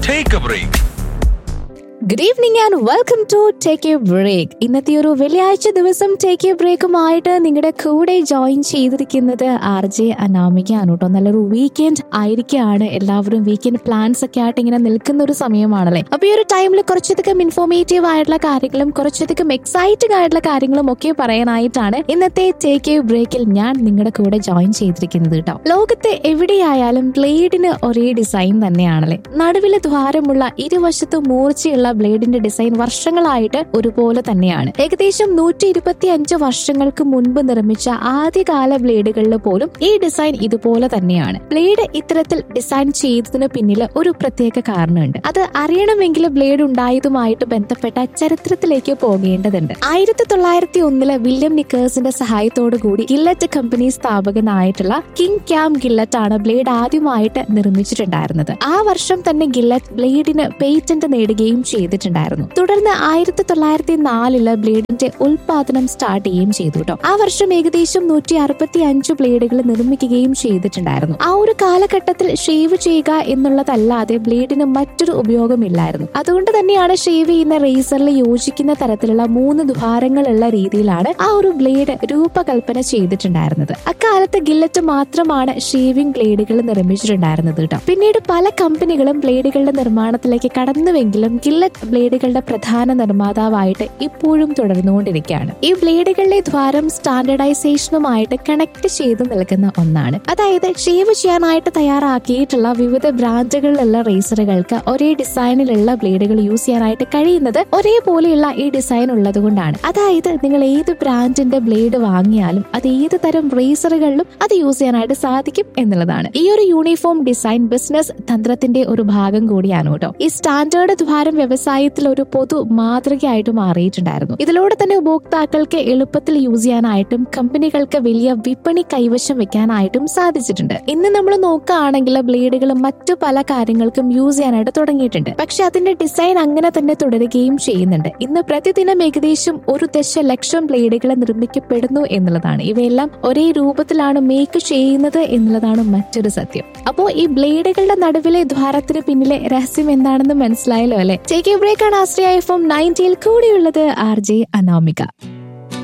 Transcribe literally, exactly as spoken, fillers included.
Take a break. Good evening and welcome to take A break. ഇന്നത്തെ ഒരു വെള്ളിയാഴ്ച ദിവസം ടേക്ക് എ ബ്രേക്കുമായിട്ട് നിങ്ങളുടെ കൂടെ ജോയിൻ ചെയ്തിരിക്കുന്നത് ആർ ജെ അനാമികയാണ് കേട്ടോ. നല്ലൊരു വീക്കെൻഡ് ആയിരിക്കുകയാണ്. എല്ലാവരും വീക്കെൻഡ് പ്ലാൻസ് ഒക്കെ ആയിട്ട് ഇങ്ങനെ നിൽക്കുന്ന ഒരു സമയമാണല്ലേ. അപ്പൊ ഈ ഒരു ടൈമിൽ കുറച്ചധികം ഇൻഫോർമേറ്റീവ് ആയിട്ടുള്ള കാര്യങ്ങളും കുറച്ചധികം എക്സൈറ്റിംഗ് ആയിട്ടുള്ള കാര്യങ്ങളും ഒക്കെ പറയാനായിട്ടാണ് ഇന്നത്തെ ടേക്ക് എ ബ്രേക്കിൽ ഞാൻ നിങ്ങളുടെ കൂടെ ജോയിൻ ചെയ്തിരിക്കുന്നത് കേട്ടോ. ലോകത്ത് എവിടെയായാലും ബ്ലേഡിന് ഒരേ ഡിസൈൻ തന്നെയാണല്ലേ. നടുവില് ദ്വാരമുള്ള ഇരുവശത്ത് മൂർച്ചയുള്ള ബ്ലേഡിന്റെ ഡിസൈൻ വർഷങ്ങളായിട്ട് ഒരുപോലെ തന്നെയാണ്. ഏകദേശം നൂറ്റി ഇരുപത്തി അഞ്ച് വർഷങ്ങൾക്ക് മുൻപ് നിർമ്മിച്ച ആദ്യകാല ബ്ലേഡുകളിൽ പോലും ഈ ഡിസൈൻ ഇതുപോലെ തന്നെയാണ്. ബ്ലേഡ് ഇത്തരത്തിൽ ഡിസൈൻ ചെയ്തതിന് പിന്നിൽ ഒരു പ്രത്യേക കാരണമുണ്ട്. അത് അറിയണമെങ്കിൽ ബ്ലേഡ് ഉണ്ടായതുമായിട്ട് ബന്ധപ്പെട്ട ചരിത്രത്തിലേക്ക് പോകേണ്ടതുണ്ട്. ആയിരത്തി തൊള്ളായിരത്തി ഒന്നില് വില്യം നിക്കേഴ്സിന്റെ സഹായത്തോടു കൂടി Gillette company സ്ഥാപകനായിട്ടുള്ള king cam Gillette ആണ് ബ്ലേഡ് ആദ്യമായിട്ട് നിർമ്മിച്ചിട്ടുണ്ടായിരുന്നത്. ആ വർഷം തന്നെ ഗില്ലറ്റ് ബ്ലേഡിന് പേറ്റന്റ് നേടുകയും ചെയ്തിട്ടുണ്ടായിരുന്നു. തുടർന്ന് ആയിരത്തി തൊള്ളായിരത്തി നാലില് ബ്ലേഡിന്റെ ഉൽപാദനം സ്റ്റാർട്ട് ചെയ്യുകയും ചെയ്തു കേട്ടോ. ആ വർഷം ഏകദേശം നൂറ്റി അറുപത്തി അഞ്ച് ബ്ലേഡുകൾ നിർമ്മിക്കുകയും ചെയ്തിട്ടുണ്ടായിരുന്നു. ആ ഒരു കാലഘട്ടത്തിൽ ഷേവ് ചെയ്യുക എന്നുള്ളതല്ലാതെ ബ്ലേഡിന് മറ്റൊരു ഉപയോഗമില്ലായിരുന്നു. അതുകൊണ്ട് തന്നെയാണ് ഷേവ് ചെയ്യുന്ന റേസറിൽ യോജിക്കുന്ന തരത്തിലുള്ള മൂന്ന് ദ്വാരങ്ങളുള്ള രീതിയിലാണ് ആ ഒരു ബ്ലേഡ് രൂപകൽപ്പന ചെയ്തിട്ടുണ്ടായിരുന്നത്. അക്കാലത്ത് ഗില്ലറ്റ് മാത്രമാണ് ഷേവിംഗ് ബ്ലേഡുകൾ നിർമ്മിച്ചിട്ടുണ്ടായിരുന്നത് കേട്ടോ. പിന്നീട് പല കമ്പനികളും ബ്ലേഡുകളുടെ നിർമ്മാണത്തിലേക്ക് കടന്നുവെങ്കിലും ഗില്ലറ്റ് ബ്ലേഡുകളുടെ പ്രധാന നിർമ്മാതാവായിട്ട് ഇപ്പോഴും തുടർന്നുകൊണ്ടിരിക്കുകയാണ്. ഈ ബ്ലേഡുകളുടെ ദ്വാരം സ്റ്റാൻഡർഡൈസേഷനുമായിട്ട് കണക്ട് ചെയ്ത് നിൽക്കുന്ന ഒന്നാണ്. അതായത് ഷേവ് ചെയ്യാനായിട്ട് തയ്യാറാക്കിയിട്ടുള്ള വിവിധ ബ്രാൻഡുകളിലുള്ള റേസറുകൾക്ക് ഒരേ ഡിസൈനിലുള്ള ബ്ലേഡുകൾ യൂസ് ചെയ്യാനായിട്ട് കഴിയുന്നത് ഒരേപോലെയുള്ള ഈ ഡിസൈൻ ഉള്ളത് കൊണ്ടാണ്. അതായത് നിങ്ങൾ ഏത് ബ്രാൻഡിന്റെ ബ്ലേഡ് വാങ്ങിയാലും അത് ഏത് തരം റേസറുകളിലും അത് യൂസ് ചെയ്യാനായിട്ട് സാധിക്കും എന്നുള്ളതാണ്. ഈ ഒരു യൂണിഫോം ഡിസൈൻ ബിസിനസ് തന്ത്രത്തിന്റെ ഒരു ഭാഗം കൂടിയാണ് കേട്ടോ. ഈ സ്റ്റാൻഡേർഡ് ദ്വാരം വ്യവസായത്തിൽ ഒരു പൊതു മാതൃകയായിട്ട് മാറിയിട്ടുണ്ടായിരുന്നു. ഇതിലൂടെ തന്നെ ഉപഭോക്താക്കൾക്ക് എളുപ്പത്തിൽ യൂസ് ചെയ്യാനായിട്ടും കമ്പനികൾക്ക് വലിയ വിപണി കൈവശം വെക്കാനായിട്ടും സാധിച്ചിട്ടുണ്ട്. ഇന്ന് നമ്മൾ നോക്കുകയാണെങ്കിൽ ബ്ലേഡുകൾ മറ്റു പല കാര്യങ്ങൾക്കും യൂസ് ചെയ്യാനായിട്ട് തുടങ്ങിയിട്ടുണ്ട്. പക്ഷെ അതിന്റെ ഡിസൈൻ അങ്ങനെ തന്നെ തുടരുകയും ചെയ്യുന്നുണ്ട്. ഇന്ന് പ്രതിദിനം ഏകദേശം ഒരു ദശലക്ഷം ബ്ലേഡുകൾ നിർമ്മിക്കപ്പെടുന്നു എന്നുള്ളതാണ്. ഇവയെല്ലാം ഒരേ രൂപത്തിലാണ് മേക്ക് ചെയ്യുന്നത് എന്നുള്ളതാണ് മറ്റൊരു സത്യം. അപ്പോ ഈ ബ്ലേഡുകളുടെ നടുവിലെ ദ്വാരത്തിന് പിന്നിലെ രഹസ്യം എന്താണെന്ന് മനസ്സിലായല്ലോ അല്ലെ. ടേക്ക് എ ബ്രേക്ക് ആണ് ആശ്രയ F M നയൻറ്റിയിൽ കൂടിയുള്ളത് R J Anamika.